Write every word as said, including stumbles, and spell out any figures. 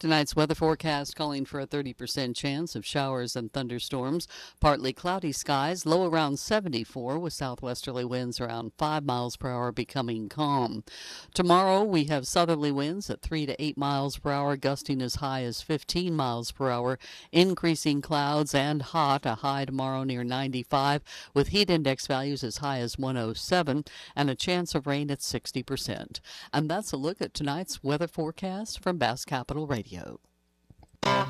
Tonight's weather forecast calling for a thirty percent chance of showers and thunderstorms. Partly cloudy skies, low around seventy-four with southwesterly winds around five miles per hour becoming calm. Tomorrow we have southerly winds at three to eight miles per hour, gusting as high as fifteen miles per hour. Increasing clouds and hot, a high tomorrow near ninety-five with heat index values as high as one oh seven and a chance of rain at sixty percent. And that's a look at tonight's weather forecast from Bass Capital Radio.